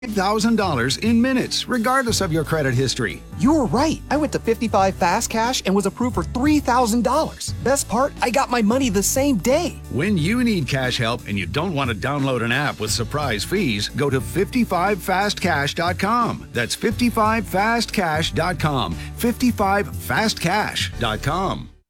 $1,000 in minutes, regardless of your credit history. You were right. I went to 55 Fast Cash and was approved for $3,000. Best part, I got my money the same day. When you need cash help and you don't want to download an app with surprise fees, go to 55fastcash.com. That's 55fastcash.com. 55fastcash.com.